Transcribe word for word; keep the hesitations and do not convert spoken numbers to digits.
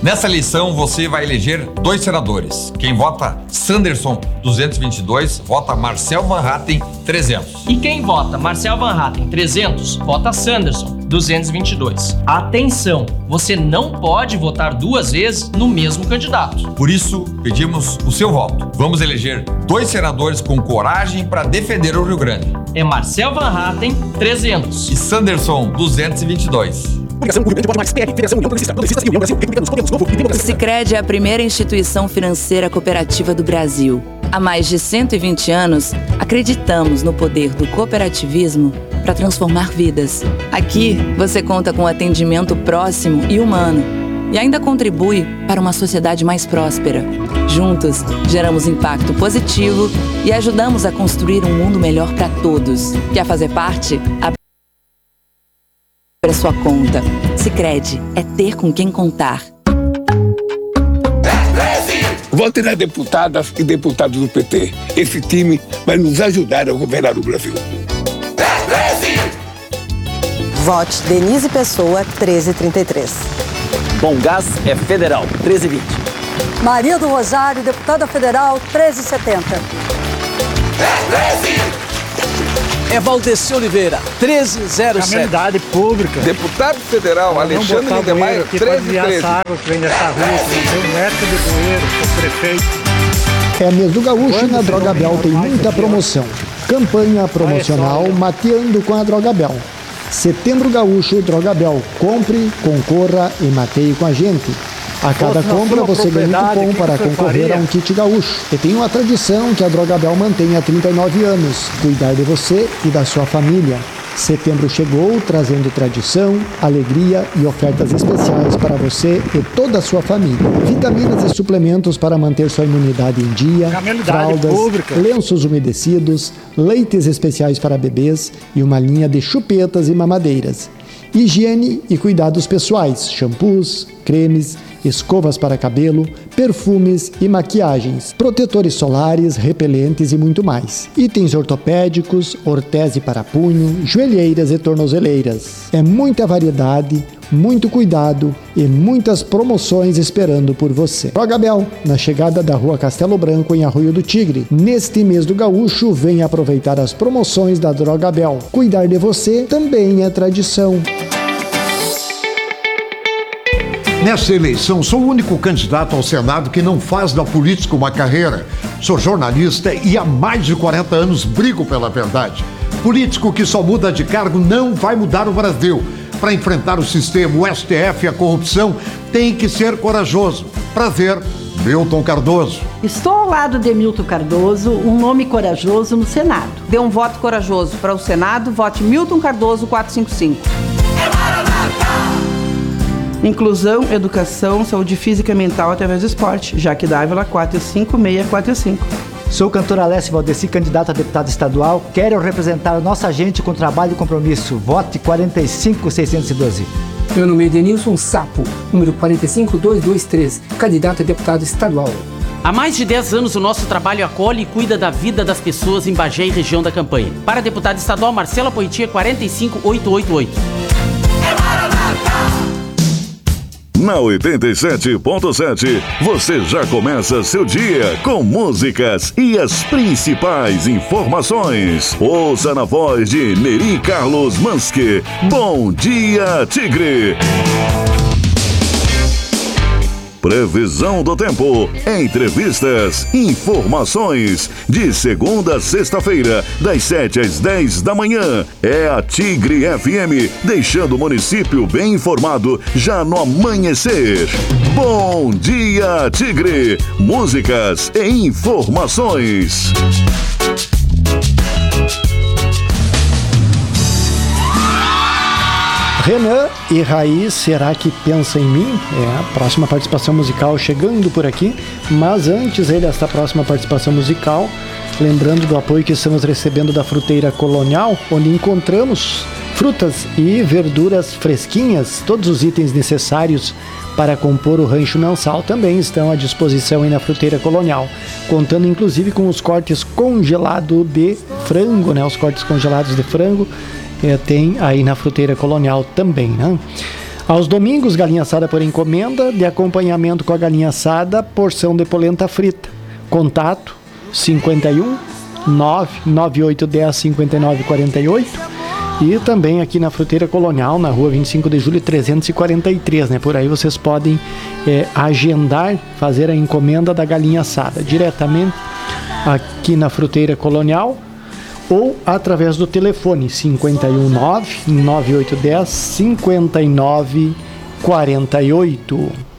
Nessa eleição, você vai eleger dois senadores. Quem vota Sanderson, duzentos e vinte e dois, vota Marcel Van Hatten, trezentos. E quem vota Marcel Van Hatten, trezentos, vota Sanderson, duzentos e vinte e dois. Atenção, você não pode votar duas vezes no mesmo candidato. Por isso, pedimos o seu voto. Vamos eleger dois senadores com coragem para defender o Rio Grande. É Marcel Van Hatten, trezentos. E Sanderson, duzentos e vinte e dois. O Sicredi é a primeira instituição financeira cooperativa do Brasil. Há mais de cento e vinte anos, acreditamos no poder do cooperativismo para transformar vidas. Aqui, você conta com atendimento próximo e humano e ainda contribui para uma sociedade mais próspera. Juntos, geramos impacto positivo e ajudamos a construir um mundo melhor para todos. Quer fazer parte? A sua conta. Sicredi é ter com quem contar. Vote nas deputadas e deputados do P T. Esse time vai nos ajudar a governar o Brasil. Vote Denise Pessoa, treze trinta e três. Bom Gás é federal, treze vinte. Maria do Rosário, deputada federal, treze setenta. É Valdeci Oliveira, treze zero sete. Caminidade pública. Deputado federal, Alexandre Lindemeyer, treze treze. Essa água que vem dessa rua, que tem um metro de bueiro, o prefeito. É mês do gaúcho e na Drogabel tem muita promoção. Campanha promocional Mateando com a Drogabel. Setembro Gaúcho Drogabel. Compre, concorra e mateie com a gente. A cada compra você ganha um cupom para concorrer a um kit gaúcho. E tem uma tradição que a Drogabel mantém há trinta e nove anos. Cuidar de você e da sua família. Setembro chegou trazendo tradição, alegria e ofertas especiais para você e toda a sua família. Vitaminas e suplementos para manter sua imunidade em dia, fraldas, pública. Lenços umedecidos, leites especiais para bebês e uma linha de chupetas e mamadeiras. Higiene e cuidados pessoais, shampoos, cremes, escovas para cabelo, perfumes e maquiagens, protetores solares, repelentes e muito mais. Itens ortopédicos, ortese para punho, joelheiras e tornozeleiras. É muita variedade, muito cuidado e muitas promoções esperando por você. Drogabel, na chegada da Rua Castelo Branco, em Arroio do Tigre. Neste mês do gaúcho, venha aproveitar as promoções da Drogabel. Cuidar de você também é tradição. Nessa eleição, sou o único candidato ao Senado que não faz da política uma carreira. Sou jornalista e há mais de quarenta anos brigo pela verdade. Político que só muda de cargo não vai mudar o Brasil. Para enfrentar o sistema, o S T F e a corrupção, tem que ser corajoso. Prazer, Milton Cardoso. Estou ao lado de Milton Cardoso, um nome corajoso no Senado. Dê um voto corajoso para o Senado, vote Milton Cardoso quatrocentos e cinquenta e cinco. Inclusão, educação, saúde física e mental através do esporte. Jaque Dávila, quatro cinco seis quatro cinco. Sou cantora Alessia Valdeci, candidata a deputada estadual. Quero representar a nossa gente com trabalho e compromisso. Vote quarenta e cinco seiscentos e doze. Meu nome é Denilson Sapo, número quarenta e cinco duzentos e vinte e três, candidato a deputado estadual. Há mais de dez anos o nosso trabalho acolhe e cuida da vida das pessoas em Bagé e região da campanha. Para deputada estadual, Marcela Poitia, quarenta e cinco oitocentos e oitenta e oito. Na oitenta e sete ponto sete, você já começa seu dia com músicas e as principais informações. Ouça na voz de Neri Carlos Manske. Bom dia, Tigre! Previsão do tempo, entrevistas, informações. De segunda a sexta-feira, das sete às dez da manhã. É a Tigre F M, deixando o município bem informado já no amanhecer. Bom dia, Tigre! Músicas e informações. Renan e Raiz, será que pensa em mim? É a próxima participação musical chegando por aqui, mas antes dessa próxima participação musical, lembrando do apoio que estamos recebendo da Fruteira Colonial, onde encontramos frutas e verduras fresquinhas, todos os itens necessários para compor o rancho mensal também estão à disposição aí na Fruteira Colonial, contando inclusive com os cortes congelados de frango, né? Os cortes congelados de frango É, tem aí na Fruteira Colonial também, né? Aos domingos, galinha assada por encomenda, de acompanhamento com a galinha assada, porção de polenta frita. Contato cinquenta e um, nove nove oito um zero, cinco nove quatro oito e também aqui na Fruteira Colonial, na rua vinte e cinco de julho, trezentos e quarenta e três, né? Por aí vocês podem é, agendar, fazer a encomenda da galinha assada diretamente aqui na Fruteira Colonial ou através do telefone cinquenta e um, nove nove oito um zero, cinco nove quatro oito.